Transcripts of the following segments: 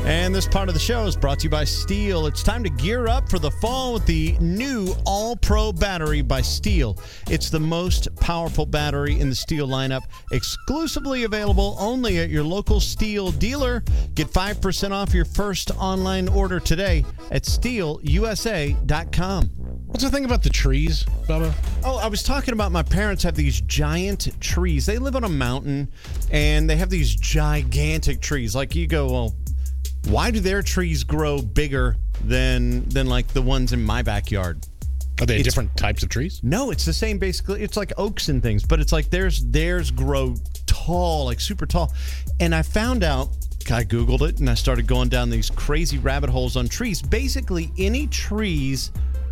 And this part of the show is brought to you by Steel. It's time to gear up for the fall with the new All-Pro battery by Steel. It's the most powerful battery in the Steel lineup, exclusively available only at your local Steel dealer. Get 5% off your first online order today at steelusa.com. What's the thing about the trees, Bubba? Oh, I was talking about my parents have these giant trees. They live on a mountain, and they have these gigantic trees. Like, you go, well, why do their trees grow bigger than like the ones in my backyard? Are they different types of trees? No, it's the same basically. It's like oaks and things, but it's like theirs grow tall, like super tall. And I found out, I Googled it, and I started going down these crazy rabbit holes on trees. Basically, any trees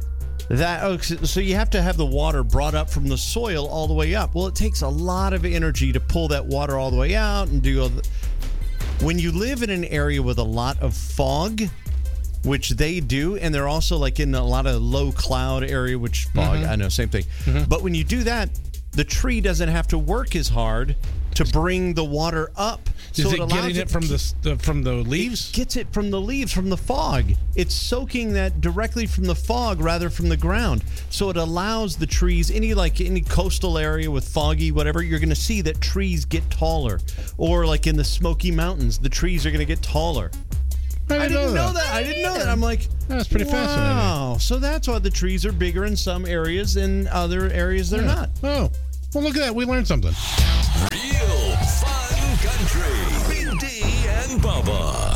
so you have to have the water brought up from the soil all the way up. Well, it takes a lot of energy to pull that water all the way out and do all the... When you live in an area with a lot of fog, which they do, and they're also like in a lot of low cloud area, which fog, I know, same thing. But when you do that, the tree doesn't have to work as hard to bring the water up. Is it getting it from the leaves? It gets it from the leaves, from the fog. It's soaking that directly from the fog rather from the ground. So it allows the trees, any coastal area with foggy whatever, you're going to see that trees get taller. Or like in the Smoky Mountains, the trees are going to get taller. I didn't know that. I didn't know that. I'm like, that's pretty fascinating. Wow. So that's why the trees are bigger in some areas and other areas they're not. Oh. Well, look at that. We learned something. Real Fun Country. Big D and Bubba.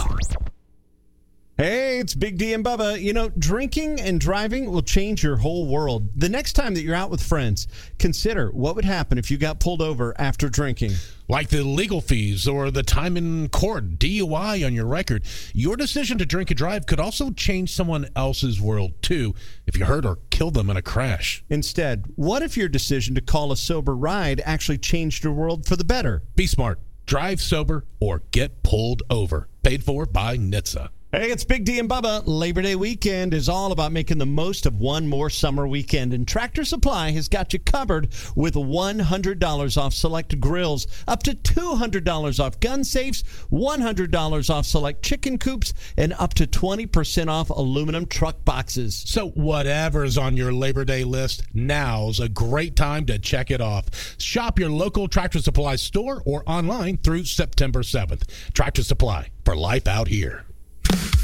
Hey, it's Big D and Bubba. You know, drinking and driving will change your whole world. The next time that you're out with friends, consider what would happen if you got pulled over after drinking. Like the legal fees or the time in court, DUI on your record. Your decision to drink and drive could also change someone else's world, too, if you hurt or kill them in a crash. Instead, what if your decision to call a sober ride actually changed your world for the better? Be smart. Drive sober or get pulled over. Paid for by NHTSA. Hey, it's Big D and Bubba. Labor Day weekend is all about making the most of one more summer weekend, and Tractor Supply has got you covered with $100 off select grills, up to $200 off gun safes, $100 off select chicken coops, and up to 20% off aluminum truck boxes. So whatever's on your Labor Day list, now's a great time to check it off. Shop your local Tractor Supply store or online through September 7th. Tractor Supply, for life out here.